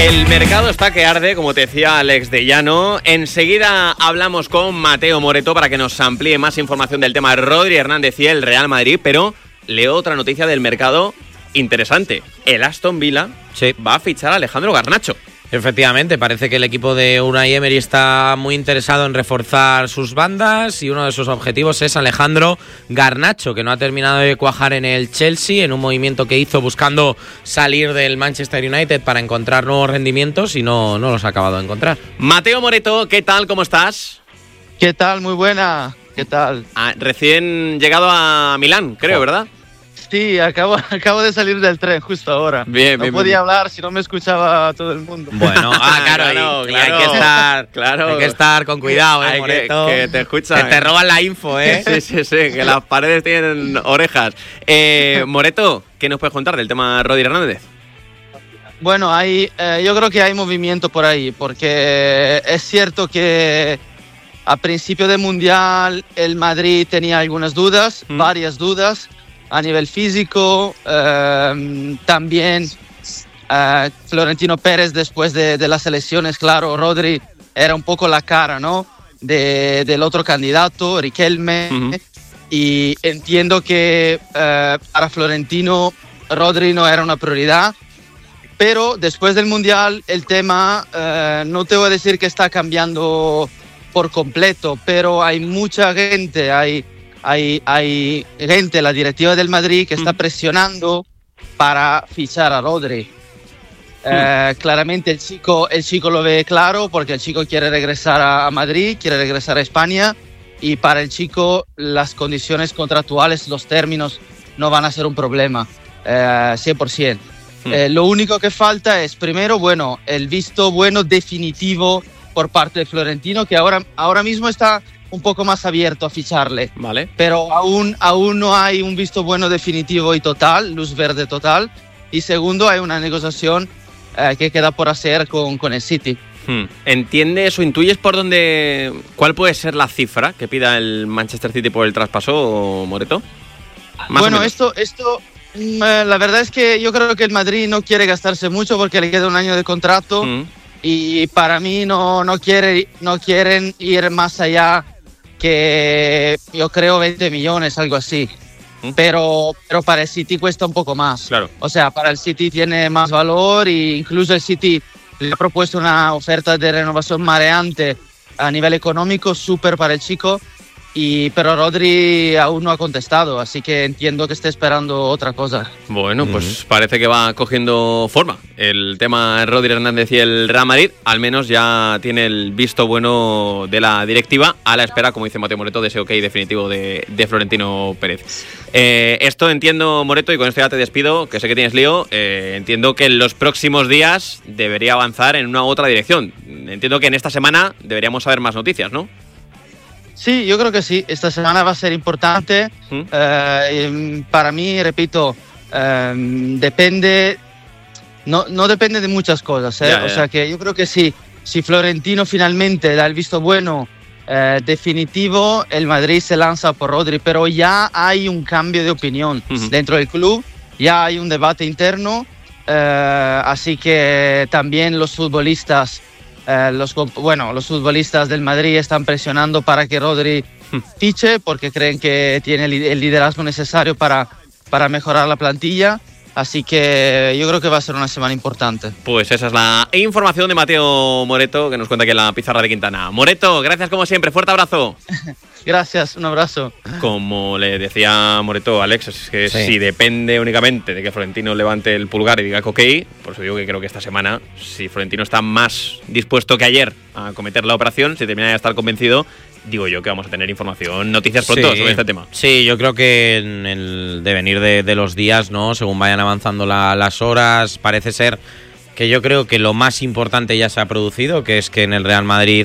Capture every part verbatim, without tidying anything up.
El mercado está que arde, como te decía Alex de Llano. Enseguida hablamos con Mateo Moreto para que nos amplíe más información del tema Rodri Hernández y el Real Madrid, pero leo otra noticia del mercado interesante. El Aston Villa sí. va a fichar a Alejandro Garnacho. Efectivamente, parece que el equipo de Unai Emery está muy interesado en reforzar sus bandas y uno de sus objetivos es Alejandro Garnacho, que no ha terminado de cuajar en el Chelsea, en un movimiento que hizo buscando salir del Manchester United para encontrar nuevos rendimientos y no, no los ha acabado de encontrar. Mateo Moreto, ¿qué tal? ¿Cómo estás? ¿Qué tal? Muy buena. ¿Qué tal? Ah, recién llegado a Milán, creo, oh. ¿verdad? Sí, acabo, acabo de salir del tren justo ahora. Bien, no bien, podía bien. hablar si no me escuchaba todo el mundo. Bueno, ah, claro, claro, y, claro. y hay que estar, claro. hay que estar con cuidado, eh, que, Moreto, que te escuchan. Que te roban la info, eh. Sí, sí, sí, que las paredes tienen orejas. Eh, Moreto, ¿qué nos puedes contar del tema Rodri Hernández? Bueno, hay, eh, yo creo que hay movimiento por ahí, porque es cierto que a principio del Mundial el Madrid tenía algunas dudas, mm. varias dudas. A nivel físico, eh, también eh, Florentino Pérez después de, de las elecciones, claro, Rodri era un poco la cara, ¿no? De, del otro candidato, Riquelme, uh-huh. y entiendo que eh, para Florentino Rodri no era una prioridad, pero después del Mundial el tema, eh, no te voy a decir que está cambiando por completo, pero hay mucha gente, hay... Hay, hay gente, la directiva del Madrid, que está presionando para fichar a Rodri. Eh, claramente el chico, el chico lo ve claro porque el chico quiere regresar a Madrid, quiere regresar a España y para el chico las condiciones contractuales, los términos no van a ser un problema, eh, cien por ciento. Eh, lo único que falta es, primero, bueno, el visto bueno definitivo por parte de Florentino, que ahora, ahora mismo está un poco más abierto a ficharle, vale. pero aún, aún no hay un visto bueno definitivo y total, luz verde total. Y segundo, hay una negociación eh, que queda por hacer con, con el City. Hmm. ¿Entiendes o intuyes por dónde, cuál puede ser la cifra que pida el Manchester City por el traspaso, Moreto? Más bueno, esto, esto la verdad es que yo creo que el Madrid no quiere gastarse mucho porque le queda un año de contrato hmm. y para mí no, no, quiere, no quieren ir más allá que yo creo veinte millones, algo así. ¿Mm? Pero, pero para el City cuesta un poco más. Claro. O sea, para el City tiene más valor e incluso el City le ha propuesto una oferta de renovación mareante a nivel económico, súper para el chico. Y, pero Rodri aún no ha contestado, así que entiendo que esté esperando otra cosa. Bueno, pues uh-huh. parece que va cogiendo forma el tema Rodri Hernández y el Real Madrid. Al menos ya tiene el visto bueno de la directiva, a la espera, como dice Mateo Moreto, de ese ok definitivo de, de Florentino Pérez. Eh, esto entiendo, Moreto, y con esto ya te despido, que sé que tienes lío. Eh, entiendo que en los próximos días debería avanzar en una u otra dirección. Entiendo que en esta semana deberíamos saber más noticias, ¿no? Sí, yo creo que sí. Esta semana va a ser importante. ¿Mm? Eh, para mí, repito, eh, depende, no, no depende de muchas cosas. ¿eh? Ya, ya. O sea que yo creo que sí. Si Florentino finalmente da el visto bueno eh, definitivo, el Madrid se lanza por Rodri. Pero ya hay un cambio de opinión uh-huh. dentro del club. Ya hay un debate interno. Eh, así que también los futbolistas. Eh, los, bueno, los futbolistas del Madrid están presionando para que Rodri fiche porque creen que tiene el liderazgo necesario para, para mejorar la plantilla. Así que yo creo que va a ser una semana importante. Pues esa es la información de Mateo Moreto, que nos cuenta aquí en la pizarra de Quintana. Moreto, gracias como siempre, fuerte abrazo. Gracias, un abrazo. Como le decía Moreto, Alex, es que sí. si depende únicamente de que Florentino levante el pulgar y diga que ok, por eso digo que creo que esta semana, si Florentino está más dispuesto que ayer a cometer la operación, si termina de estar convencido, digo yo que vamos a tener información, noticias pronto sí. sobre este tema. Sí, yo creo que en el devenir de, de los días, ¿no? Según vayan avanzando la, las horas, parece ser que yo creo que lo más importante ya se ha producido, que es que en el Real Madrid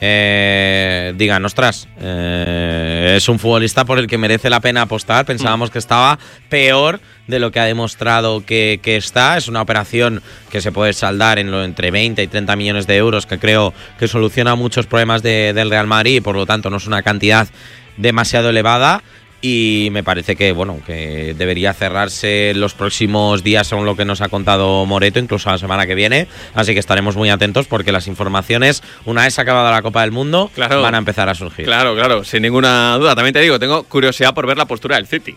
eh, digan, ostras, eh, es un futbolista por el que merece la pena apostar. Pensábamos mm. que estaba peor de lo que ha demostrado que, que está. Es una operación que se puede saldar en lo entre veinte y treinta millones de euros, que creo que soluciona muchos problemas de, del Real Madrid y por lo tanto no es una cantidad demasiado elevada. y me parece que bueno que debería cerrarse los próximos días según lo que nos ha contado Moreto, incluso la semana que viene, así que estaremos muy atentos porque las informaciones, una vez acabada la Copa del Mundo, claro, van a empezar a surgir. Claro, claro, sin ninguna duda. También te digo, tengo curiosidad por ver la postura del City,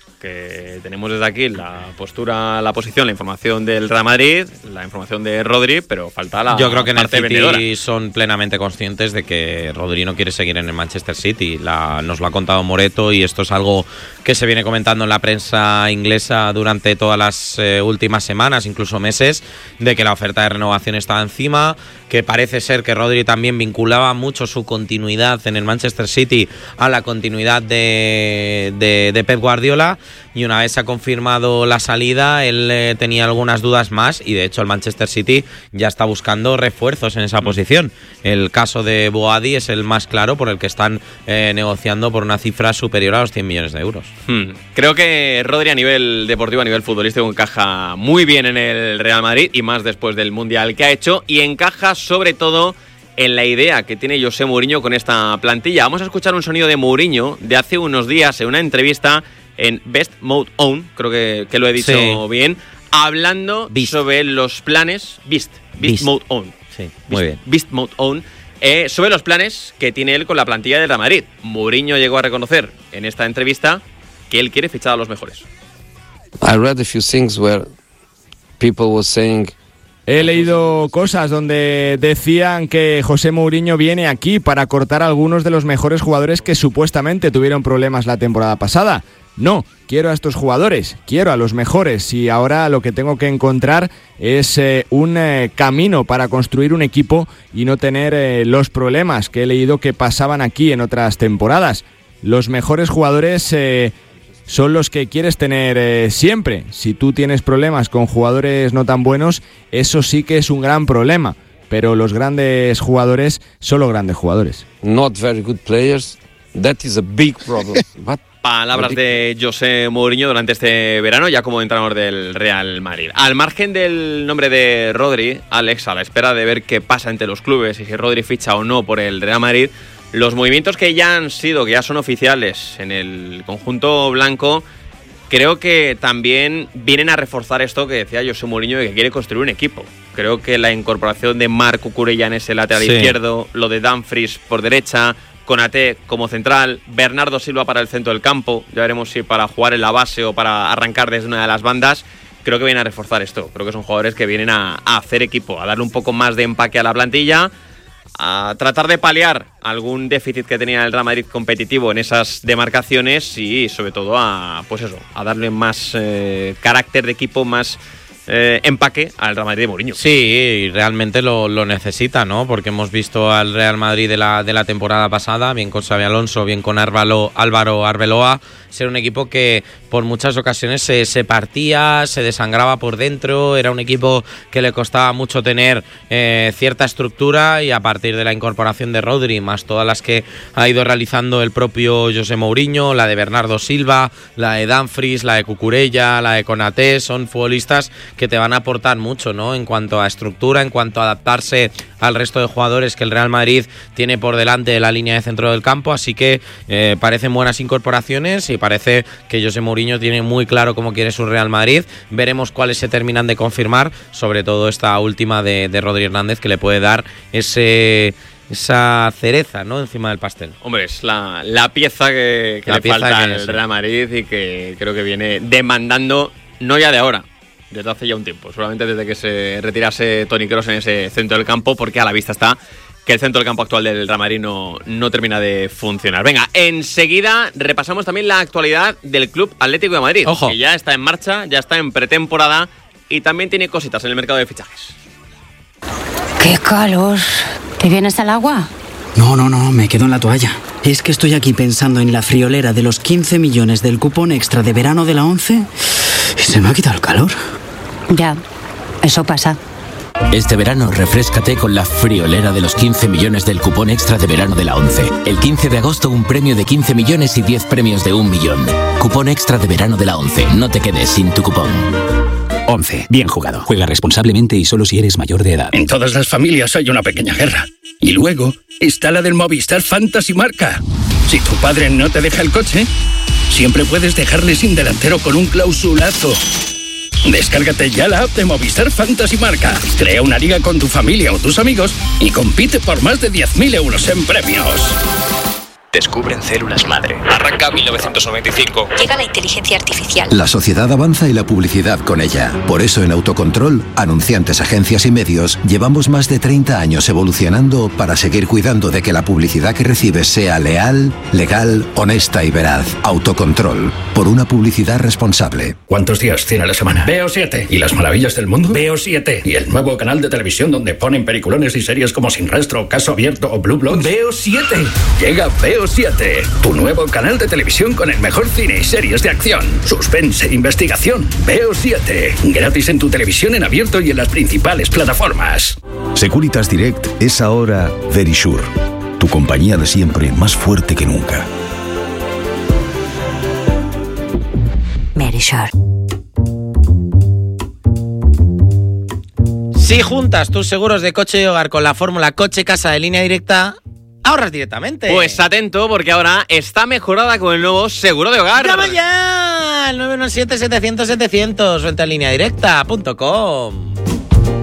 que tenemos desde aquí la postura, la posición, la información del Real Madrid, la información de Rodri, pero falta la Yo creo que en el parte City vendedora. son plenamente conscientes de que Rodri no quiere seguir en el Manchester City. La, nos lo ha contado Moreto y esto es algo que se viene comentando en la prensa inglesa durante todas las eh, últimas semanas, incluso meses, de que la oferta de renovación estaba encima, que parece ser que Rodri también vinculaba mucho su continuidad en el Manchester City a la continuidad de, de, de Pep Guardiola. Y una vez se ha confirmado la salida, él eh, tenía algunas dudas más y de hecho el Manchester City ya está buscando refuerzos en esa posición. El caso de Boadi es el más claro, por el que están eh, negociando por una cifra superior a los cien millones de euros. Hmm. Creo que Rodri a nivel deportivo, a nivel futbolístico, encaja muy bien en el Real Madrid y más después del Mundial que ha hecho, y encaja sobre todo en la idea que tiene José Mourinho con esta plantilla. Vamos a escuchar un sonido de Mourinho de hace unos días en una entrevista en Best Mode On, creo que, que lo he dicho sí. bien, hablando Beast. sobre los planes, Beast, Beast, Beast. Mode On, sí, muy Beast, bien. Beast Mode On, eh, sobre los planes que tiene él con la plantilla del Real Madrid. Mourinho llegó a reconocer en esta entrevista que él quiere fichar a los mejores. I read a few things where people were saying He leído cosas donde decían que José Mourinho viene aquí para cortar a algunos de los mejores jugadores que supuestamente tuvieron problemas la temporada pasada. No, quiero a estos jugadores, quiero a los mejores, y ahora lo que tengo que encontrar es eh, un eh, camino para construir un equipo y no tener eh, los problemas que he leído que pasaban aquí en otras temporadas. Los mejores jugadores Eh, son los que quieres tener eh, siempre. Si tú tienes problemas con jugadores no tan buenos, eso sí que es un gran problema. Pero los grandes jugadores son los grandes jugadores. Not very good players. That is a big problem. But Palabras de José Mourinho durante este verano, ya como entrenador del Real Madrid. Al margen del nombre de Rodri, Alex, a la espera de ver qué pasa entre los clubes y si Rodri ficha o no por el Real Madrid, los movimientos que ya han sido, que ya son oficiales en el conjunto blanco, creo que también vienen a reforzar esto que decía José Mourinho, de que quiere construir un equipo. Creo que la incorporación de Marc Cucurella en ese lateral sí. izquierdo, lo de Dumfries por derecha, Konaté como central, Bernardo Silva para el centro del campo, ya veremos si para jugar en la base o para arrancar desde una de las bandas, creo que vienen a reforzar esto. Creo que son jugadores que vienen a, a hacer equipo, a darle un poco más de empaque a la plantilla, a tratar de paliar algún déficit que tenía el Real Madrid competitivo en esas demarcaciones y sobre todo a, pues eso, a darle más eh, carácter de equipo, más eh, empaque al Real Madrid de Mourinho. Sí, realmente lo, lo necesita, ¿no? Porque hemos visto al Real Madrid de la, de la temporada pasada, bien con Xabi Alonso, bien con Álvaro, Álvaro Arbeloa, ser un equipo que por muchas ocasiones se, se partía, se desangraba por dentro, era un equipo que le costaba mucho tener eh, cierta estructura, y a partir de la incorporación de Rodri, más todas las que ha ido realizando el propio José Mourinho, la de Bernardo Silva, la de Dumfries, la de Cucurella, la de Konaté, son futbolistas que te van a aportar mucho, ¿no? En cuanto a estructura, en cuanto a adaptarse al resto de jugadores que el Real Madrid tiene por delante de la línea de centro del campo, así que eh, parecen buenas incorporaciones y parece que José Mourinho tiene muy claro cómo quiere su Real Madrid. Veremos cuáles se terminan de confirmar, sobre todo esta última de, de Rodri Hernández, que le puede dar ese esa cereza, ¿no?, encima del pastel. Hombre, es la, la pieza que, que la le pieza falta que al es, Real Madrid y que creo que viene demandando, no ya de ahora, desde hace ya un tiempo, seguramente desde que se retirase Toni Kroos en ese centro del campo, porque a la vista está que el centro del campo actual del Real Madrid no, no termina de funcionar. Venga, enseguida repasamos también la actualidad del Club Atlético de Madrid. Ojo. Que ya está en marcha, ya está en pretemporada y también tiene cositas en el mercado de fichajes. ¡Qué calor! ¿Te vienes al agua? No, no, no, me quedo en la toalla. Es que estoy aquí pensando en la friolera de los quince millones del cupón extra de verano de la ONCE y se me ha quitado el calor. Ya, eso pasa. Este verano refréscate con la friolera de los quince millones del cupón extra de verano de la ONCE. El quince de agosto un premio de quince millones y diez premios de un millón. Cupón extra de verano de la ONCE. No te quedes sin tu cupón. ONCE. Bien jugado. Juega responsablemente y solo si eres mayor de edad. En todas las familias hay una pequeña guerra. Y luego está la del Movistar Fantasy Marca. Si tu padre no te deja el coche, siempre puedes dejarle sin delantero con un clausulazo. Descárgate ya la app de Movistar Fantasy Marca. Crea una liga con tu familia o tus amigos y compite por más de diez mil euros en premios. Descubren células madre. Arranca mil novecientos noventa y cinco. Llega la inteligencia artificial. La sociedad avanza y la publicidad con ella. Por eso en Autocontrol, anunciantes, agencias y medios, llevamos más de treinta años evolucionando para seguir cuidando de que la publicidad que recibes sea leal, legal, honesta y veraz. Autocontrol. Por una publicidad responsable. ¿Cuántos días tiene la semana? Veo siete. ¿Y las maravillas del mundo? Veo siete. ¿Y el nuevo canal de televisión donde ponen peliculones y series como Sin Rastro, Caso Abierto o Blue Bloods? Veo siete. Llega Veo siete, tu nuevo canal de televisión con el mejor cine y series de acción, suspense e investigación. Veo siete, gratis en tu televisión en abierto y en las principales plataformas. Securitas Direct es ahora Verisure, tu compañía de siempre más fuerte que nunca. Verisure. Si juntas tus seguros de coche y hogar con la fórmula Coche Casa de Línea Directa, ahorras directamente. Pues atento, porque ahora está mejorada con el nuevo seguro de hogar. ¡Llama ya! El nueve uno siete, setecientos, setecientos o en línea directa punto com.